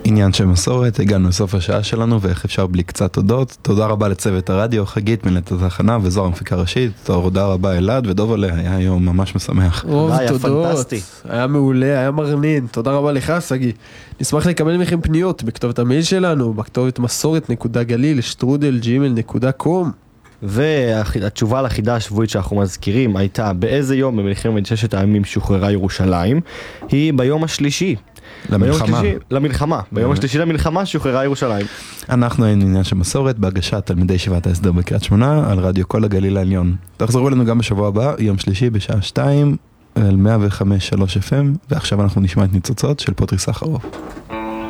עניין של מסורת, הגענו לסוף השעה שלנו, ואיך אפשר בלי קצת תודות. תודה רבה לצוות הרדיו, חגית מנהלת התחנה וזוהר המפיקה ראשית. תודה רבה אלעד ודוב עולה, היה יום ממש משמח. היה פנטסטי. היה מעולה, היה מרנין. תודה רבה לך, סגי. נשמח לקבל מכם פניות בכתובת המייל שלנו, בכתובת מסורת.גליל@gmail.com. והתשובה לחידה השבועית שאנחנו מזכירים הייתה באיזה יום במלחמת ששת הימים שוחררה ירושלים, היא ביום השלישי למלחמה. ביום השלישי למלחמה שוחררה ירושלים. אנחנו היינו עניין של מסורת בהגשת תלמידי ישיבת ההסדר בקריית שמונה על רדיו כל הגליל העליון. תחזרו אלינו גם בשבוע הבא, יום שלישי בשעה 2 על 105.3 FM, ועכשיו אנחנו נשמע את ניצוצות של פוטרי סחרוף.